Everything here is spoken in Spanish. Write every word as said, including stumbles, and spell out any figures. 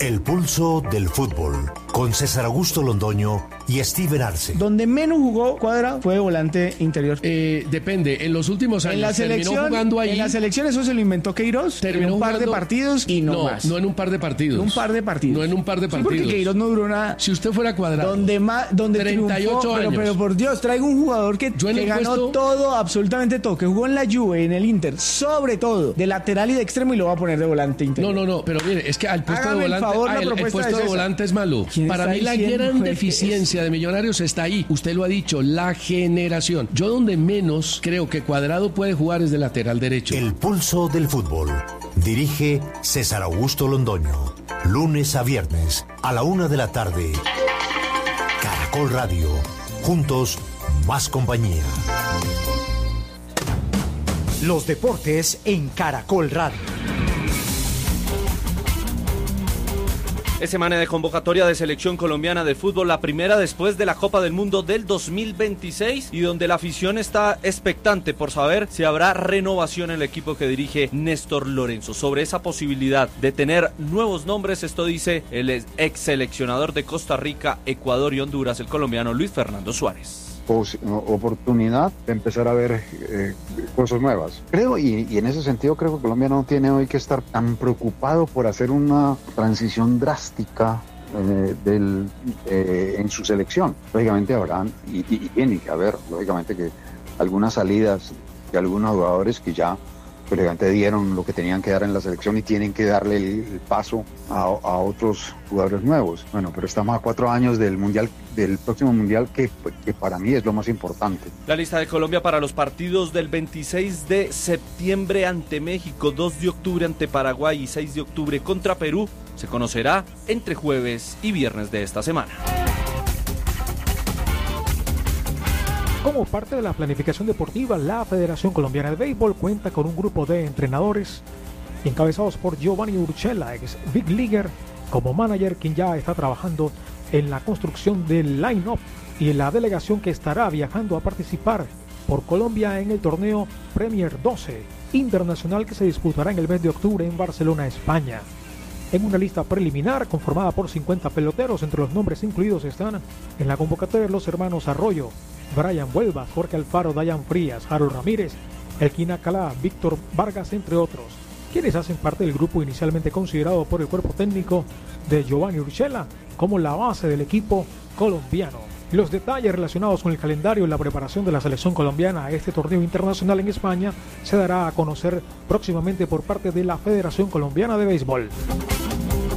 El pulso del fútbol, con César Augusto Londoño y Steven Arce. Donde menos jugó Cuadra fue volante interior. Eh, depende, en los últimos años en la terminó selección, jugando ahí. En la selección eso se lo inventó Queiroz, Terminó en un par jugando, de partidos y no, no más. No en un par de partidos. Un par de partidos. No en un par de Sí, partidos. porque Queiroz no duró nada. Si usted fuera Cuadrado. Donde más, donde treinta y ocho triunfó, años. Pero, pero por Dios, traigo un jugador que, que ganó puesto... todo, absolutamente todo, que jugó en la Juve, en el Inter, sobre todo, de lateral y de extremo, y lo va a poner de volante interior. No, no, no, pero mire, es que al puesto Hágame de volante, el, favor, ah, el, el puesto de, de volante es malo. Para mí la gran deficiencia de Millonarios está ahí. Usted lo ha dicho, la generación. Yo donde menos creo que Cuadrado puede jugar es de lateral derecho. El pulso del fútbol. Dirige César Augusto Londoño. Lunes a viernes a la una de la tarde. Caracol Radio. Juntos, más compañía. Los deportes en Caracol Radio. Es semana de convocatoria de selección colombiana de fútbol, la primera después de la Copa del Mundo del dos mil veintiséis, y donde la afición está expectante por saber si habrá renovación en el equipo que dirige Néstor Lorenzo. Sobre esa posibilidad de tener nuevos nombres, esto dice el ex seleccionador de Costa Rica, Ecuador y Honduras, el colombiano Luis Fernando Suárez. Oportunidad de empezar a ver eh, cosas nuevas. Creo, y, y en ese sentido creo que Colombia no tiene hoy que estar tan preocupado por hacer una transición drástica eh, del, eh, en su selección. Lógicamente habrán, y, y, y tiene que haber, lógicamente, que algunas salidas de algunos jugadores que ya lógicamente dieron lo que tenían que dar en la selección y tienen que darle el, el paso a, a otros jugadores nuevos. Bueno, pero estamos a cuatro años del mundial, del próximo mundial, que, que para mí es lo más importante. La lista de Colombia para los partidos del veintiséis de septiembre ante México, dos de octubre ante Paraguay y seis de octubre contra Perú se conocerá entre jueves y viernes de esta semana. Como parte de la planificación deportiva, la Federación Colombiana de Béisbol cuenta con un grupo de entrenadores encabezados por Giovanni Urshela, ex Big Leaguer, como manager, quien ya está trabajando en la construcción del line-up y en la delegación que estará viajando a participar por Colombia en el torneo Premier doce internacional que se disputará en el mes de octubre en Barcelona, España. En una lista preliminar conformada por cincuenta peloteros, entre los nombres incluidos están en la convocatoria los hermanos Arroyo, Brian Huelva, Jorge Alfaro, Dayan Frías, Harold Ramírez, Elkin Alcalá, Víctor Vargas, entre otros, quienes hacen parte del grupo inicialmente considerado por el cuerpo técnico de Giovanni Urshela como la base del equipo colombiano. Los detalles relacionados con el calendario y la preparación de la selección colombiana a este torneo internacional en España se dará a conocer próximamente por parte de la Federación Colombiana de Béisbol.